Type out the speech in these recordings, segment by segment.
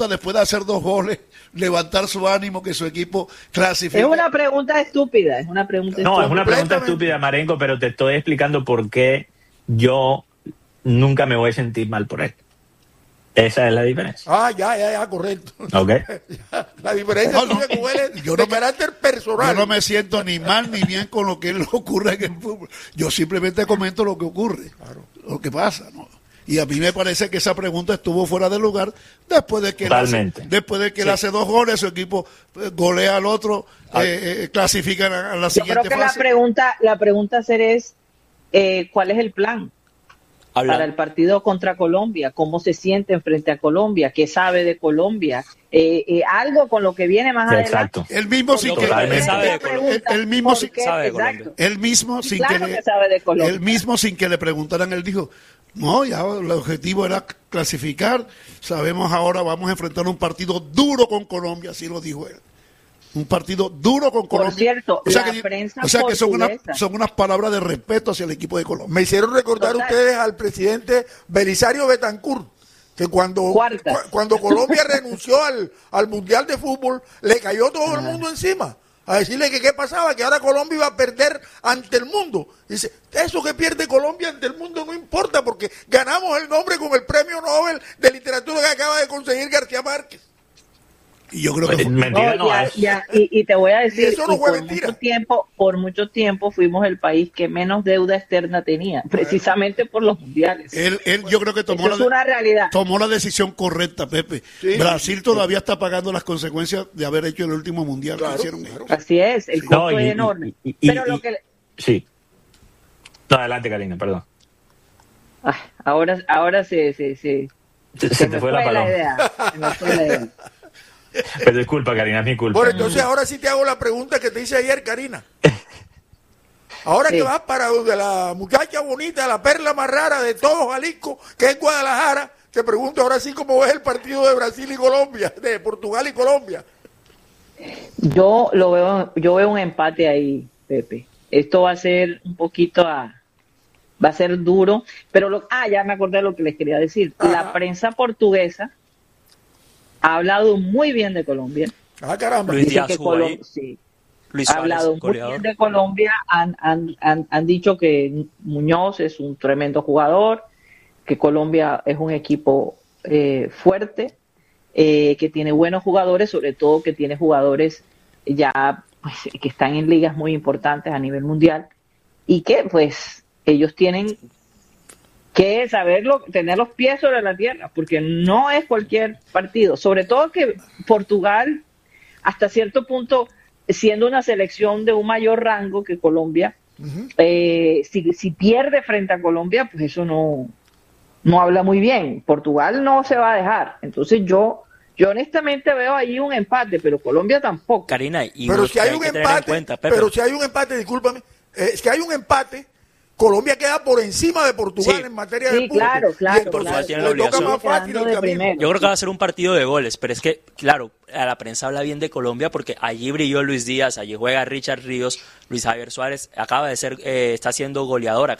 después de hacer 2 goles, levantar su ánimo, que su equipo clasifique. Es una pregunta estúpida, No, es una pregunta estúpida, Marengo, pero te estoy explicando por qué yo nunca me voy a sentir mal por él. Esa es la diferencia. Ya, correcto. Ok. La diferencia es de carácter personal. Yo no me siento ni mal ni bien con lo que ocurre en el fútbol. Yo simplemente comento lo que ocurre, lo que pasa, ¿no? Y a mí me parece que esa pregunta estuvo fuera de lugar después de que él hace 2 goles, su equipo golea al otro, clasifican a la siguiente fase. Yo creo que la pregunta a hacer es, ¿cuál es el plan para el partido contra Colombia? ¿Cómo se sienten frente a Colombia? ¿Qué sabe de Colombia? Algo con lo que viene más adelante. Exacto. Él mismo sin que le preguntaran, él dijo, no, ya el objetivo era clasificar, sabemos ahora vamos a enfrentar un partido duro con Colombia, así lo dijo él. Un partido duro con Colombia. Por cierto, o sea que son unas palabras de respeto hacia el equipo de Colombia. Me hicieron recordar ustedes al presidente Belisario Betancur, que cuando Colombia renunció al Mundial de Fútbol, le cayó todo el mundo encima a decirle que qué pasaba, que ahora Colombia iba a perder ante el mundo. Dice, eso que pierde Colombia ante el mundo no importa, porque ganamos el nombre con el premio Nobel de literatura que acaba de conseguir García Márquez. Y yo creo que mentira y te voy a decir, eso no fue mentira. Por mucho tiempo fuimos el país que menos deuda externa tenía, precisamente por los mundiales. Él yo creo que tomó la decisión correcta, Pepe. Sí, Brasil todavía está pagando las consecuencias de haber hecho el último mundial que hicieron ellos. Así es, el costo es enorme. Sí. No, adelante, Karina, perdón. Ahora se te fue la paloma. Se me fue la idea. Pero disculpa, Karina, es mi culpa. Bueno, entonces ahora sí te hago la pregunta que te hice ayer, Karina. Ahora que vas para donde la muchacha bonita, la perla más rara de todo Jalisco, que es Guadalajara, te pregunto ahora sí cómo ves el partido de Brasil y Colombia, de Portugal y Colombia. Yo veo un empate ahí, Pepe. Esto va a ser un poquito va a ser duro, pero ya me acordé de lo que les quería decir. Ajá. La prensa portuguesa ha hablado muy bien de Colombia. Caramba. Luis Díaz ha hablado muy bien de Colombia. Han dicho que Muñoz es un tremendo jugador, que Colombia es un equipo fuerte, que tiene buenos jugadores, sobre todo que tiene jugadores ya que están en ligas muy importantes a nivel mundial, y que pues ellos tienen que saberlo, tener los pies sobre la tierra, porque no es cualquier partido, sobre todo que Portugal, hasta cierto punto, siendo una selección de un mayor rango que Colombia, si pierde frente a Colombia, pues eso no habla muy bien. Portugal no se va a dejar. Entonces yo honestamente veo ahí un empate, pero Colombia tampoco. Karina, pero si hay un empate, discúlpame, es que hay un empate. Colombia queda por encima de Portugal en materia de puntos. Claro. Y Portugal tiene la obligación. Más fácil el camino. Yo creo que va a ser un partido de goles, pero es que, claro, a la prensa habla bien de Colombia porque allí brilló Luis Díaz, allí juega Richard Ríos, Luis Javier Suárez acaba de ser, está siendo goleador,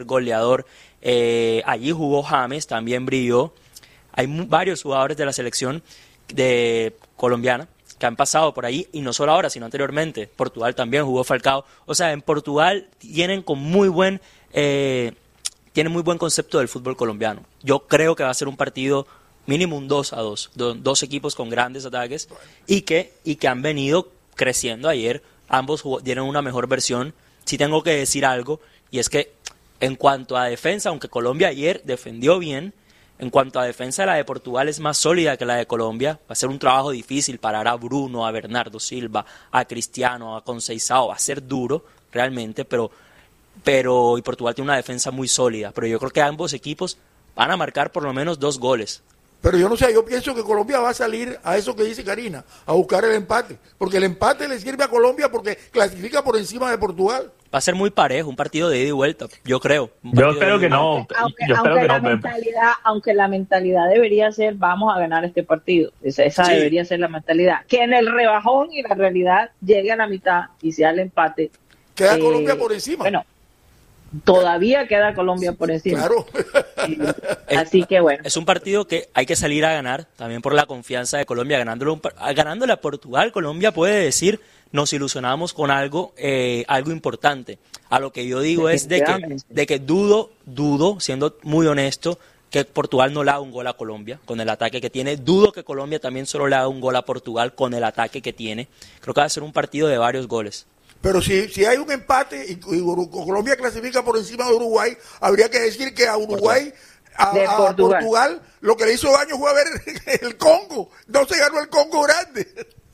allí jugó James, también brilló. Hay varios jugadores de la selección de colombiana que han pasado por ahí, y no solo ahora, sino anteriormente. Portugal también jugó Falcao. O sea, en Portugal tienen muy buen concepto del fútbol colombiano. Yo creo que va a ser un partido mínimo un 2-2, dos equipos con grandes ataques y que han venido creciendo. Ayer ambos dieron una mejor versión. Sí tengo que decir algo, y es que en cuanto a defensa, aunque Colombia ayer defendió bien, en cuanto a defensa, la de Portugal es más sólida que la de Colombia. Va a ser un trabajo difícil parar a Bruno, a Bernardo Silva, a Cristiano, a Conceição. Va a ser duro, realmente, pero y Portugal tiene una defensa muy sólida. Pero yo creo que ambos equipos van a marcar por lo menos 2 goles. Pero yo no sé, yo pienso que Colombia va a salir a eso que dice Karina, a buscar el empate. Porque el empate le sirve a Colombia porque clasifica por encima de Portugal. Va a ser muy parejo, un partido de ida y vuelta, yo creo. Yo espero que no. Aunque la mentalidad debería ser, vamos a ganar este partido. Esa debería ser la mentalidad. Que en el rebajón y la realidad llegue a la mitad y sea el empate. Queda Colombia por encima. Bueno, todavía queda Colombia por encima. Claro. Así que bueno. Es un partido que hay que salir a ganar, también por la confianza de Colombia. Ganándole a Portugal, Colombia puede decir, nos ilusionamos con algo importante. A lo que yo digo es de que dudo, siendo muy honesto, que Portugal no le haga un gol a Colombia con el ataque que tiene. Dudo que Colombia también solo le haga un gol a Portugal con el ataque que tiene. Creo que va a ser un partido de varios goles. Pero si hay un empate y Colombia clasifica por encima de Uruguay, habría que decir que a Uruguay, a Portugal, lo que le hizo daño fue a ver el Congo. No se ganó el Congo grande.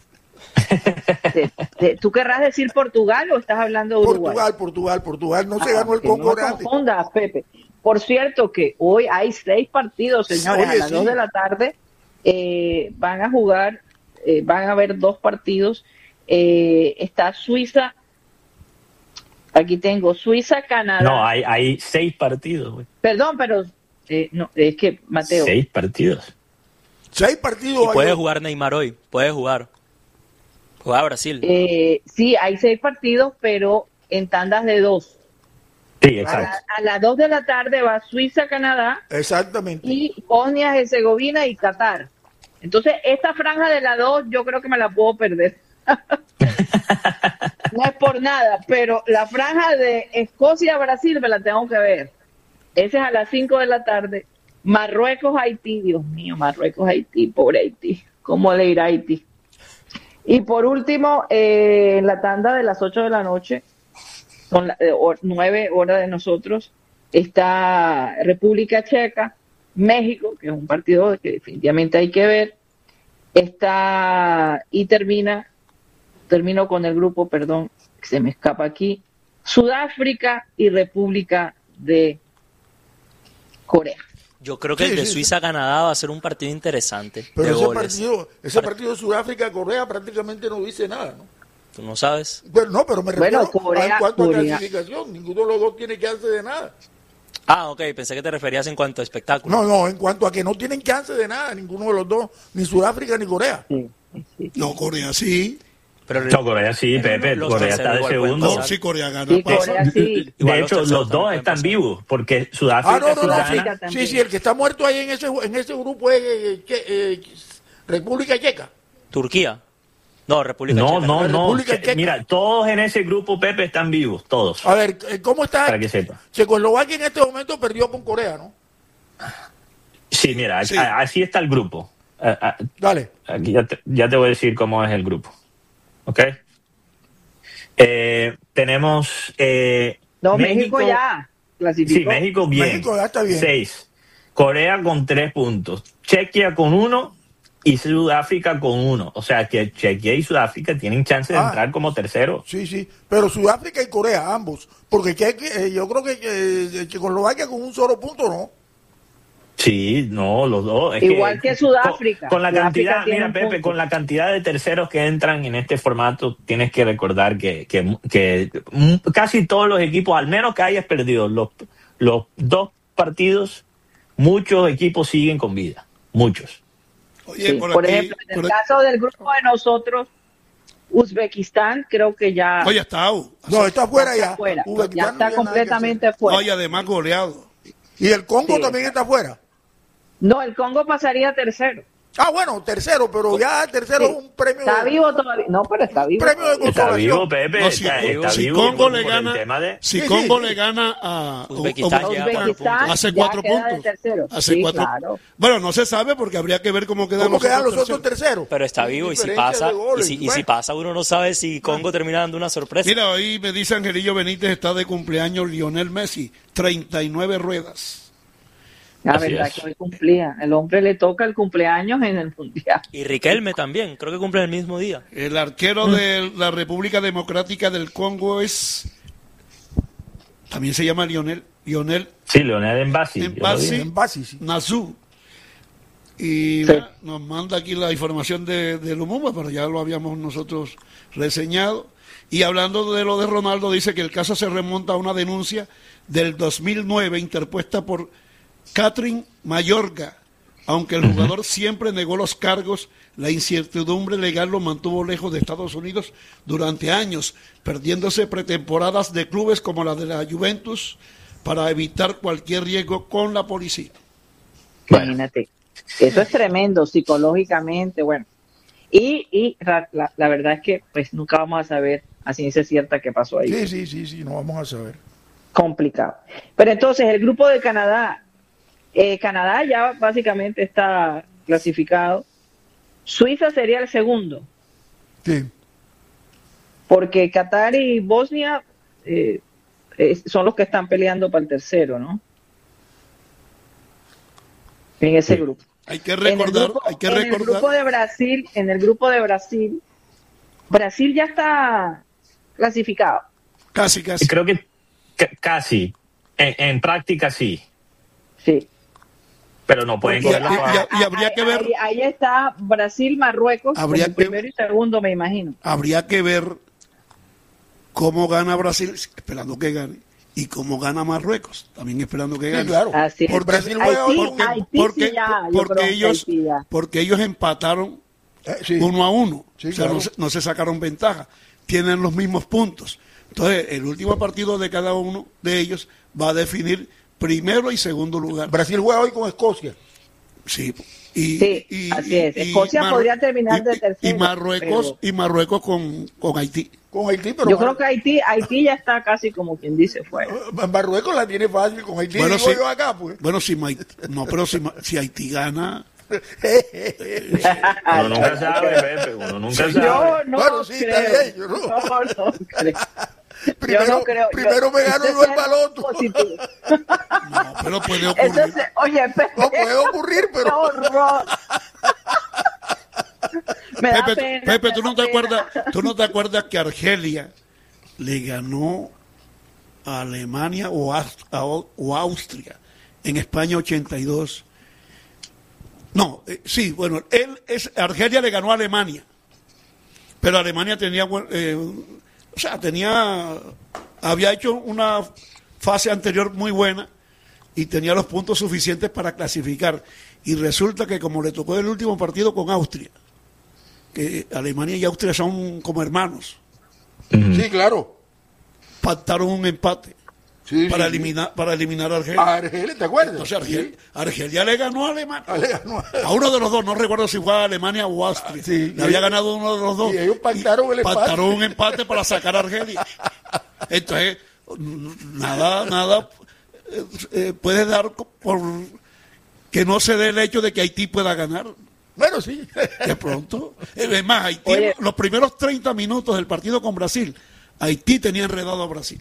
¿Tú querrás decir Portugal o estás hablando de Uruguay? Portugal. No se ganó el Congo grande. No confundas, Pepe. Por cierto que hoy hay 6 partidos, señores, a las 2 de la tarde van a jugar, van a haber 2 partidos. Está Suiza, aquí tengo Suiza-Canadá. No, hay 6 partidos, güey. Perdón, pero no, es que, Mateo. 6 partidos. 6 partidos. Y puede jugar Neymar hoy, puede jugar. Juega Brasil. Sí, hay 6 partidos, pero en tandas de 2. Sí, exacto. A las 2 de la tarde va Suiza-Canadá. Exactamente. Y Bosnia-Herzegovina y Qatar. Entonces, esta franja de las 2 yo creo que me la puedo perder. No es por nada, pero la franja de Escocia-Brasil me la tengo que ver. Esa es a las 5 de la tarde. Marruecos-Haití, Dios mío, Marruecos-Haití, pobre Haití. ¿Cómo le irá a Haití? Y por último, en la tanda de las 8 de la noche, son 9 horas de nosotros, está República Checa, México, que es un partido que definitivamente hay que ver, termino con el grupo, perdón, que se me escapa aquí, Sudáfrica y República de Corea. Yo creo que el de Suiza-Canadá va a ser un partido interesante. Pero ese partido de Sudáfrica-Corea prácticamente no dice nada, ¿no? ¿Tú no sabes? Pero me refiero en cuanto a clasificación. Ninguno de los dos tiene chance de nada. Ah, ok, pensé que te referías en cuanto a espectáculo. No, en cuanto a que no tienen chance de nada, ninguno de los dos, ni Sudáfrica ni Corea. Sí. No, Corea sí. Pero Corea sí, Pepe, Corea está de segundo. No, sí, Corea gana. Sí, Corea sí. De hecho, los dos están vivos, porque Sudáfrica Sudáfrica sí, el que está muerto ahí en ese grupo es República Checa. Turquía. No, República Checa. No. Mira, todos en ese grupo, Pepe, están vivos, todos. A ver, ¿cómo está? Para que sepa. Checoslovaquia en este momento perdió con Corea, ¿no? Sí, mira, así está el grupo. Dale. Aquí ya te voy a decir cómo es el grupo. ¿Ok? Tenemos México ya clasificó. Sí, México bien. México ya está bien. 6. Corea con 3 puntos. Chequia con 1 y Sudáfrica con 1. O sea que Chequia y Sudáfrica tienen chance de entrar como tercero. Sí. Pero Sudáfrica y Corea, ambos. Porque yo creo que Checoslovaquia con un solo punto, ¿no? Sí, no, los dos. Igual que Sudáfrica. Con la cantidad, mira, Pepe, con la cantidad de terceros que entran en este formato, tienes que recordar que casi todos los equipos, al menos que hayas perdido los 2 partidos, muchos equipos siguen con vida. Muchos. Oye, sí, por ejemplo, en el caso del grupo de nosotros, Uzbekistán, creo que ya... Oye, está fuera ya. Ya está completamente fuera. Oye, además goleado. ¿Y el Congo también está fuera? No, el Congo pasaría tercero. Bueno, tercero, pero ya tercero es un premio. Está vivo todavía. No, pero está vivo. Premio de consolación. Está vivo, Pepe. No, si Congo le gana, Congo le gana a Uzbekistán, hace 4 puntos. Hace 4. Claro. Bueno, no se sabe porque habría que ver cómo quedan los otros terceros. Pero está vivo y si pasa, uno no sabe si Congo termina dando una sorpresa. Mira, hoy me dice Angelillo Benítez, está de cumpleaños Lionel Messi, 39 ruedas. La verdad que hoy cumplía. El hombre le toca el cumpleaños en el Mundial. Y Riquelme también, creo que cumple el mismo día. El arquero de la República Democrática del Congo también se llama Lionel. Sí, Leonel Mbassi. Sí. Nazú. Y nos manda aquí la información de Lumumba, pero ya lo habíamos nosotros reseñado. Y hablando de lo de Ronaldo, dice que el caso se remonta a una denuncia del 2009 interpuesta por Catherine Mayorga. Aunque el jugador siempre negó los cargos, la incertidumbre legal lo mantuvo lejos de Estados Unidos durante años, perdiéndose pretemporadas de clubes como la de la Juventus, para evitar cualquier riesgo con la policía. Imagínate, eso es tremendo psicológicamente, bueno. Y la verdad es que pues nunca vamos a saber a ciencia cierta qué pasó ahí. Sí, no vamos a saber. Complicado. Pero entonces el grupo de Canadá, Canadá ya básicamente está clasificado. Suiza sería el segundo. Sí. Porque Qatar y Bosnia son los que están peleando para el tercero, ¿no? En ese grupo. Hay que recordar, en el grupo de Brasil, Brasil ya está clasificado. Casi. Creo que casi. En práctica sí. Sí. Pero no pueden coger y habría que ver. Ahí está Brasil, Marruecos, primero y segundo, me imagino. Habría que ver cómo gana Brasil, esperando que gane, y cómo gana Marruecos, también esperando que gane. Sí, claro. Así por Brasil porque ellos empataron 1-1, Sí, o sea, claro. no se sacaron ventaja, tienen los mismos puntos. Entonces, el último partido de cada uno de ellos va a definir primero y segundo lugar. Brasil juega hoy con Escocia. Sí. Así es. Escocia podría terminar de tercero. Y Marruecos con Haití. Con Haití, pero yo creo que Haití ya está casi como quien dice fuera. Marruecos la tiene fácil con Haití. Bueno, digo yo acá, pues. Bueno, si Haití gana. Uno nunca sabe, Pepe. Uno nunca sabe. Yo no bueno, sí, creo. está bien. Yo no creo. Primero me gano yo el baloto. No, pero puede ocurrir. Entonces, oye, Pepe, No puede ocurrir, pero. qué horror. Me da pena, Pepe, me ¿tú no te acuerdas que Argelia le ganó a Alemania o Austria en España 82? No, sí, bueno, Argelia le ganó a Alemania, pero Alemania había hecho una fase anterior muy buena y tenía los puntos suficientes para clasificar. Y resulta que como le tocó el último partido con Austria, que Alemania y Austria son como hermanos. Sí, claro. Pactaron un empate para eliminar a Argelia. A Argelia, ¿te acuerdas? Entonces Argelia le ganó a Alemania. A uno de los dos, no recuerdo si fue a Alemania o Austria. Le había ganado uno de los dos. Y ellos pactaron el empate. Pactaron un empate para sacar a Argelia. Entonces, nada puede dar por que no se dé el hecho de que Haití pueda ganar. Bueno, sí. De pronto. Es más, Haití, los primeros 30 minutos del partido con Brasil, Haití tenía enredado a Brasil.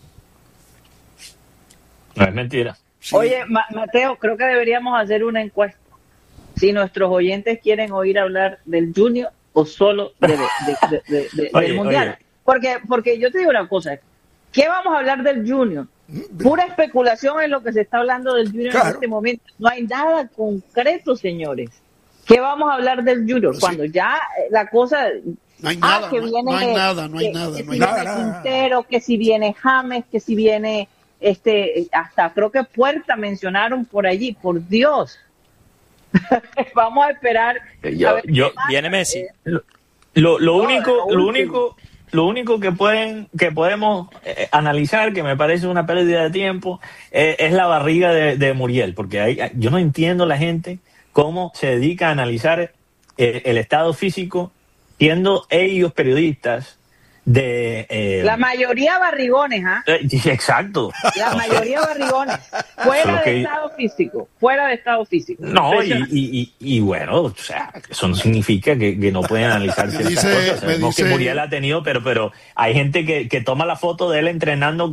No es mentira. Sí. Oye, Mateo, creo que deberíamos hacer una encuesta. Si nuestros oyentes quieren oír hablar del Junior o solo del Mundial. Porque yo te digo una cosa. ¿Qué vamos a hablar del Junior? Pura especulación es lo que se está hablando del Junior en este momento. No hay nada concreto, señores. ¿Qué vamos a hablar del Junior? Pero cuando ya la cosa... No hay nada, no hay nada. Que si viene Quintero, que si viene James, que si viene... hasta creo que Puerta mencionaron por allí. Por Dios. Vamos a esperar. Viene Messi. Lo único que podemos analizar, que me parece una pérdida de tiempo, es la barriga de Muriel, porque yo no entiendo la gente cómo se dedica a analizar el estado físico, siendo ellos periodistas la mayoría barrigones, ¿ah? Exacto. La mayoría barrigones, fuera de estado físico. No, y bueno, o sea, eso no significa que no pueden analizar ciertas cosas. Sabemos que Muriel ha tenido, pero hay gente que toma la foto de él entrenando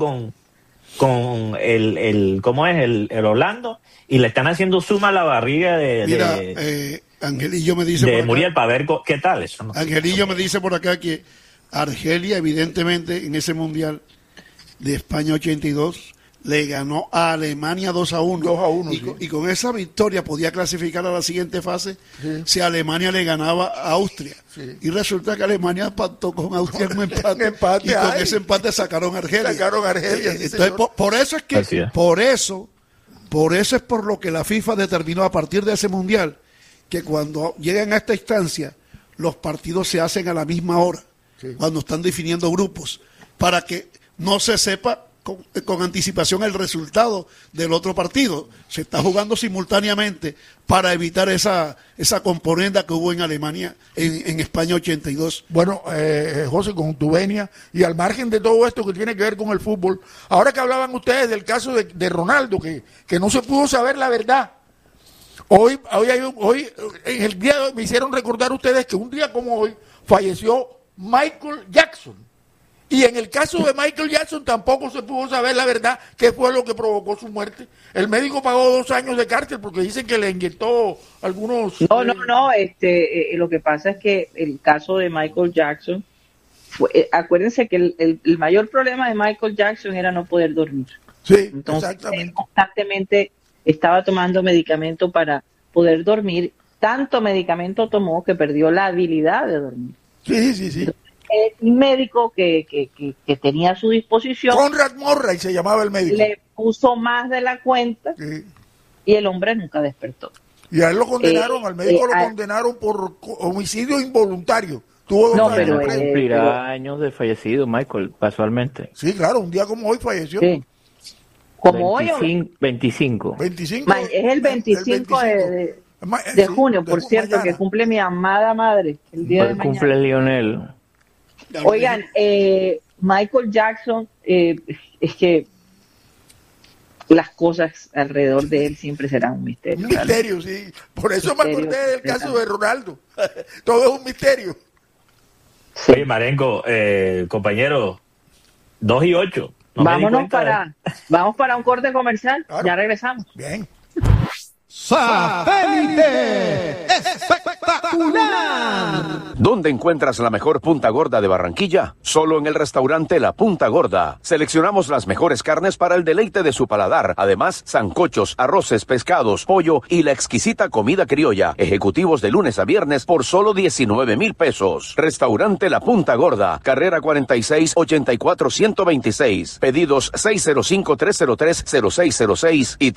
con el ¿cómo es? El Orlando, y le están haciendo suma a la barriga de Angelillo me dice de Muriel para ver qué tal eso. ¿No? Angelillo me dice por acá que Argelia, evidentemente, en ese Mundial de España 82, le ganó a Alemania 2-1. Y con esa victoria podía clasificar a la siguiente fase si Alemania le ganaba a Austria. Sí. Y resulta que Alemania pactó con Austria en un empate. Y con ese empate sacaron a Argelia. Entonces, por eso es que... Por eso es por lo que la FIFA determinó a partir de ese Mundial que cuando lleguen a esta instancia, los partidos se hacen a la misma hora. Sí. Cuando están definiendo grupos, para que no se sepa con anticipación el resultado del otro partido. Se está jugando simultáneamente para evitar esa componenda que hubo en Alemania, en España 82. Bueno, José, con tu venia, y al margen de todo esto que tiene que ver con el fútbol, ahora que hablaban ustedes del caso de Ronaldo, que no se pudo saber la verdad. Hoy, en el día de hoy, me hicieron recordar ustedes que un día como hoy falleció Michael Jackson. Y en el caso de Michael Jackson tampoco se pudo saber la verdad, qué fue lo que provocó su muerte. El médico pagó 2 años de cárcel porque dicen que le inyectó algunos... No, lo que pasa es que el caso de Michael Jackson, acuérdense que el mayor problema de Michael Jackson era no poder dormir. Sí, entonces, exactamente. Él constantemente estaba tomando medicamento para poder dormir. Tanto medicamento tomó que perdió la habilidad de dormir. Sí. Entonces, el médico que tenía a su disposición, Conrad Murray se llamaba el médico, le puso más de la cuenta, sí, y el hombre nunca despertó. Y a él lo condenaron, al médico lo condenaron por homicidio involuntario. Tuvo 2 años. Cumplirá años de fallecido Michael, casualmente. Sí, claro, un día como hoy falleció. Sí. Como 25. Es el 25 de junio, por cierto, mañana, que cumple mi amada madre el día de mañana. Cumple Lionel. Oigan, Michael Jackson, es que las cosas alrededor de él siempre serán un misterio. Un misterio, sí. Por eso me acordé del caso de Ronaldo. Todo es un misterio. Sí. Oye, Marengo, compañero, 2:08. Vamos para un corte comercial. Claro. Ya regresamos. Bien. ¡Satélite espectacular! ¿Dónde encuentras la mejor punta gorda de Barranquilla? Solo en el restaurante La Punta Gorda. Seleccionamos las mejores carnes para el deleite de su paladar. Además, sancochos, arroces, pescados, pollo y la exquisita comida criolla. Ejecutivos de lunes a viernes por solo 19,000 pesos. Restaurante La Punta Gorda. Carrera 46 84 126. Pedidos 605-303-0606 y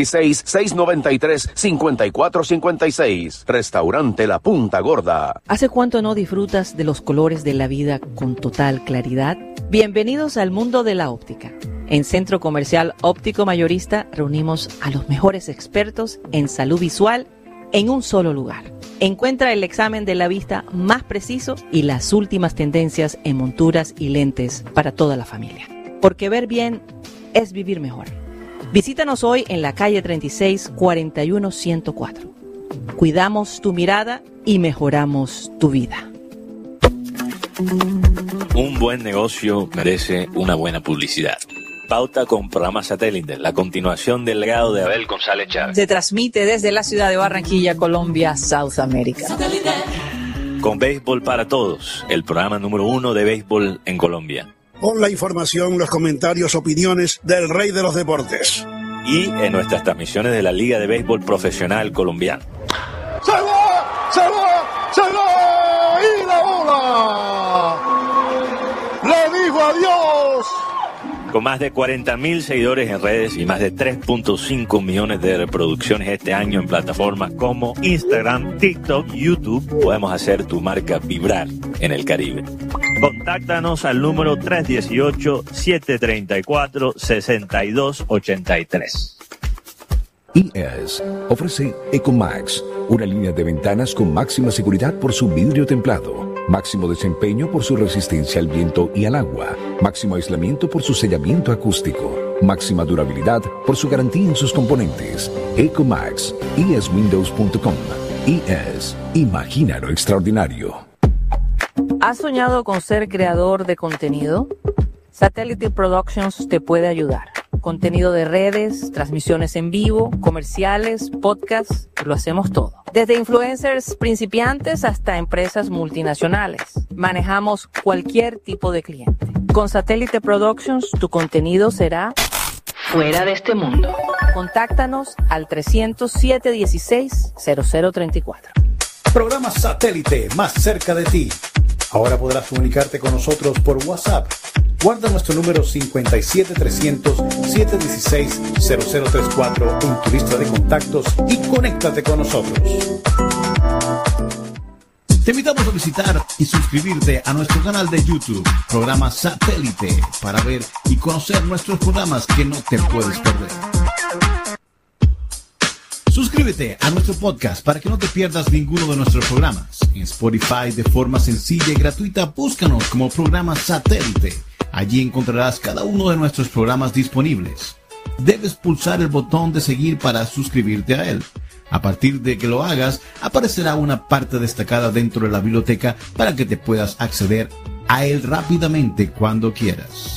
316-693-5456. Restaurante La Punta Gorda. ¿Hace cuánto no disfrutas de los colores de la vida con total claridad? Bienvenidos al mundo de la óptica. En Centro Comercial Óptico Mayorista reunimos a los mejores expertos en salud visual en un solo lugar. Encuentra el examen de la vista más preciso y las últimas tendencias en monturas y lentes para toda la familia. Porque ver bien es vivir mejor. Visítanos hoy en la calle 36 41 104. Cuidamos tu mirada y mejoramos tu vida. Un buen negocio merece una buena publicidad. Pauta con programa Satélite, la continuación del legado de Abel González Chávez. Se transmite desde la ciudad de Barranquilla, Colombia, South America. Con Béisbol para Todos, el programa número 1 de béisbol en Colombia. Con la información, los comentarios, opiniones del rey de los deportes. Y en nuestras transmisiones de la Liga de Béisbol Profesional Colombiana. ¡Se va! ¡Se va! ¡Se va! ¡Y la bola! ¡Le dijo adiós! Con más de 40,000 seguidores en redes y más de 3.5 millones de reproducciones este año en plataformas como Instagram, TikTok y YouTube, podemos hacer tu marca vibrar en el Caribe. Contáctanos al número 318-734-6283. IES ofrece Ecomax, una línea de ventanas con máxima seguridad por su vidrio templado, máximo desempeño por su resistencia al viento y al agua, máximo aislamiento por su sellamiento acústico, máxima durabilidad por su garantía en sus componentes. Ecomax, ieswindows.com. IES, imagina lo extraordinario. ¿Has soñado con ser creador de contenido? Satellite Productions te puede ayudar. Contenido de redes, transmisiones en vivo, comerciales, podcasts, lo hacemos todo. Desde influencers principiantes hasta empresas multinacionales. Manejamos cualquier tipo de cliente. Con Satellite Productions, tu contenido será fuera de este mundo. Contáctanos al 300-716-0034. Programa Satélite más cerca de ti. Ahora podrás comunicarte con nosotros por WhatsApp. Guarda nuestro número 57-300-716-0034 en tu lista de contactos y conéctate con nosotros. Te invitamos a visitar y suscribirte a nuestro canal de YouTube, Programa Satélite, para ver y conocer nuestros programas que no te puedes perder. Suscríbete a nuestro podcast para que no te pierdas ninguno de nuestros programas. En Spotify, de forma sencilla y gratuita, búscanos como Programa Satélite. Allí encontrarás cada uno de nuestros programas disponibles. Debes pulsar el botón de seguir para suscribirte a él. A partir de que lo hagas, aparecerá una parte destacada dentro de la biblioteca para que te puedas acceder a él rápidamente cuando quieras.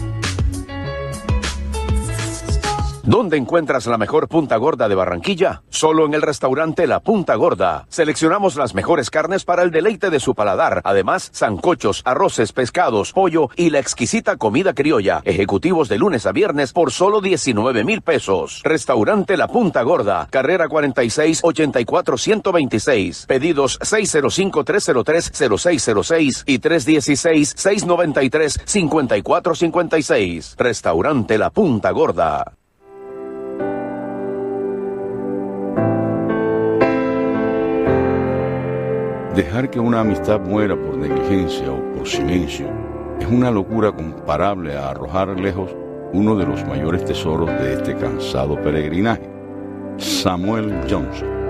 ¿Dónde encuentras la mejor punta gorda de Barranquilla? Solo en el restaurante La Punta Gorda. Seleccionamos las mejores carnes para el deleite de su paladar. Además, sancochos, arroces, pescados, pollo y la exquisita comida criolla. Ejecutivos de lunes a viernes por solo 19,000 pesos. Restaurante La Punta Gorda. Carrera 46 84 126. Pedidos 605-303-0606 y 316-693-5456. Restaurante La Punta Gorda. Dejar que una amistad muera por negligencia o por silencio es una locura comparable a arrojar lejos uno de los mayores tesoros de este cansado peregrinaje. Samuel Johnson.